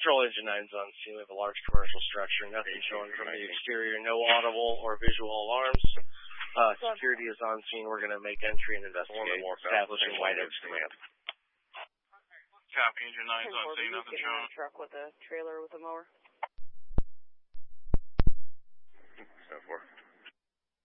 Patrol Engine 9's on scene. We have a large commercial structure. Nothing showing from the exterior. No audible or visual alarms. Security is on scene. We're going to make entry and investigate. Establishing White Oaks Command. Copy, Engine 9's on scene. Nothing showing. Truck with a trailer with a mower. 10-4.